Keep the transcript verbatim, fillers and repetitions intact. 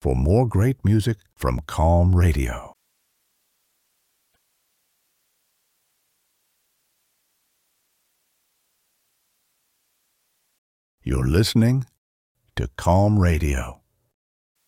for more great music from Calm Radio. You're listening to Calm Radio.